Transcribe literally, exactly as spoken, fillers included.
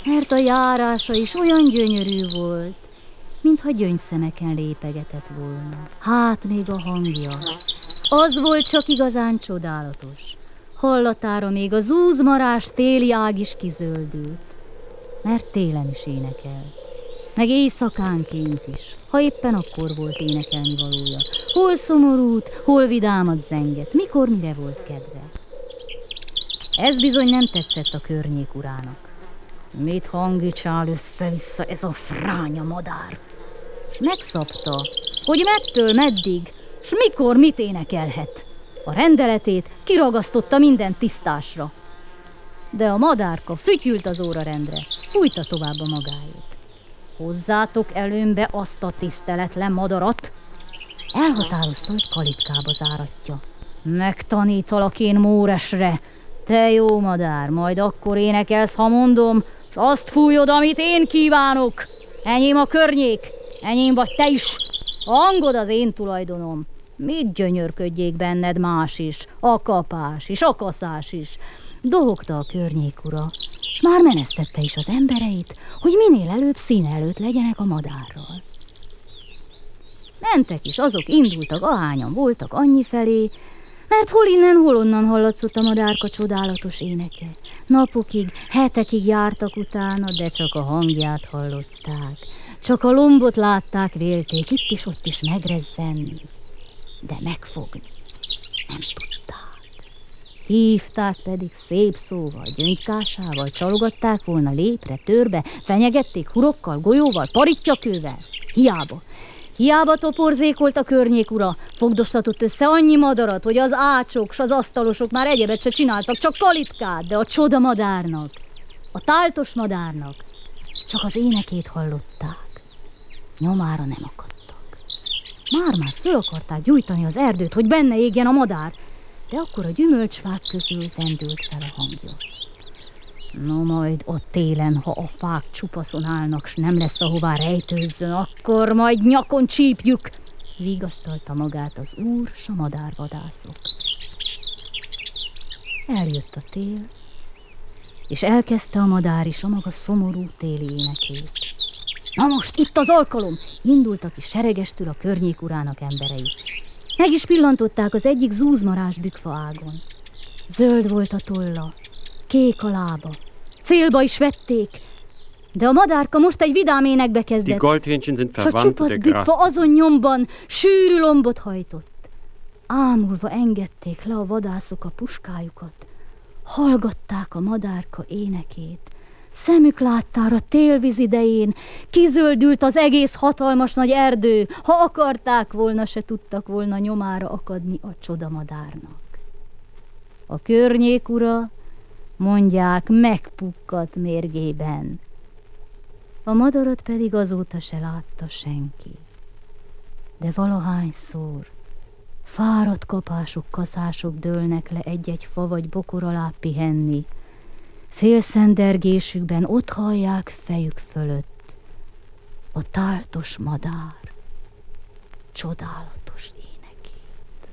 mert a járása is olyan gyönyörű volt, mintha gyöngyszemeken lépegetett volna. Hát még a hangja, az volt csak igazán csodálatos. Hallatára még a zúzmarás téli ág is kizöldült, mert télen is énekelt, meg éjszakánként is, ha éppen akkor volt énekelni valója. Hol szomorút, hol vidámat zenget, mikor mire volt kedve. Ez bizony nem tetszett a környék urának. Mit hangicsál össze-vissza ez a fránya madár? S megszabta, hogy mettől meddig, s mikor mit énekelhet. A rendeletét kiragasztotta minden tisztásra. De a madárka fütyült az órarendre, fújta tovább a magáét. Hozzátok előmbe azt a tiszteletlen madarat. Elhatározta, hogy kalitkába záratja. Megtanítalak én Móresre, te jó madár, majd akkor énekelsz, ha mondom, s azt fújod, amit én kívánok. Enyém a környék, enyém vagy te is. A hangod az én tulajdonom. Mit gyönyörködjék benned más is, a kapás is, a kaszás is. Dohogta a környék ura, s már menesztette is az embereit, hogy minél előbb szín előtt legyenek a madárral. Mentek is, azok indultak, ahányan voltak annyi felé, mert hol innen, hol onnan hallatszott a madárka csodálatos éneke. Napokig, hetekig jártak utána, de csak a hangját hallották. Csak a lombot látták, vélték, itt is, ott is megrezzenni, de megfogni nem tudták. Hívták pedig szép szóval, gyöngykásával, csalogatták volna lépre, törbe, fenyegették hurokkal, golyóval, parittyakővel. Hiába. Hiába toporzékolt a környék ura, fogdostatott össze annyi madarat, hogy az ácsok s az asztalosok már egyebet se csináltak, csak kalitkát, de a csoda madárnak, a táltos madárnak csak az énekét hallották. Nyomára nem akadtak. Már-már föl akarták gyújtani az erdőt, hogy benne égjen a madár, de akkor a gyümölcsfák közül zendült fel a hangja. No majd ott télen, ha a fák csupaszon állnak, s nem lesz ahová rejtőzzön, akkor majd nyakon csípjük, vigasztalta magát az úr s a madárvadászok. Eljött a tél, és elkezdte a madár is a maga szomorú téli énekét. Na most itt az alkalom! Indultak is seregestül a környék urának emberei. Meg is pillantották az egyik zúzmarás bükfa ágon. Zöld volt a tolla, kék a lába. Célba is vették, de a madárka most egy vidám énekbe kezdett, s a csupasz bükfa azon nyomban sűrű lombot hajtott. Ámulva engedték le a vadászok a puskájukat, hallgatták a madárka énekét. Szemük láttára télvíz idején kizöldült az egész hatalmas nagy erdő, ha akarták volna, se tudtak volna nyomára akadni a csodamadárnak. A környék ura, mondják, megpukkadt mérgében. A madarat pedig azóta se látta senki. De valahányszor fáradt kapások, kaszások dőlnek le egy-egy fa vagy bokor alá pihenni, félszendergésükben ott hallják fejük fölött a táltos madár csodálatos